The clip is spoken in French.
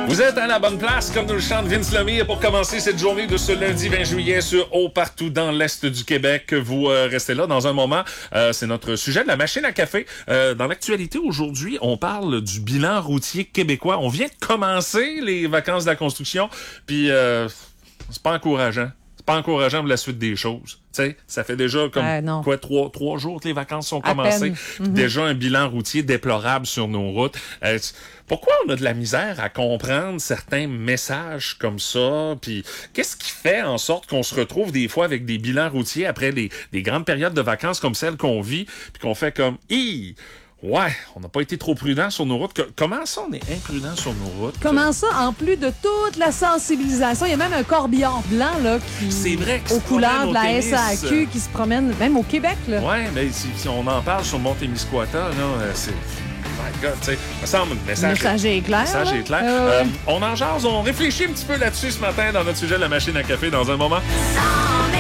Vous êtes à la bonne place, comme nous le chante Vince Lemire, pour commencer cette journée de ce lundi 20 juillet sur Haut partout dans l'Est du Québec. Vous restez là dans un moment. C'est notre sujet de la machine à café. Dans l'actualité aujourd'hui, on parle du bilan routier québécois. On vient de commencer les vacances de la construction, puis c'est pas encourageant. C'est pas encourageant pour la suite des choses. T'sais, ça fait déjà comme trois jours que les vacances sont commencées. Déjà un bilan routier déplorable sur nos routes. Pourquoi on a de la misère à comprendre certains messages comme ça? Puis qu'est-ce qui fait en sorte qu'on se retrouve des fois avec des bilans routiers après des grandes périodes de vacances comme celles qu'on vit, puis qu'on fait comme ouais, on n'a pas été trop prudent sur nos routes. Comment ça, on est imprudent sur nos routes? Comment ça, en plus de toute la sensibilisation, il y a même un corbillard blanc là qui, c'est vrai, aux couleurs de la SAQ qui se promène, même au Québec. Là. Ouais, mais si on en parle sur Montémiscouata, là, c'est... My God, tu sais, me semble le message est clair. Le message est clair. On en jase, on réfléchit un petit peu là-dessus ce matin dans notre sujet de la machine à café dans un moment.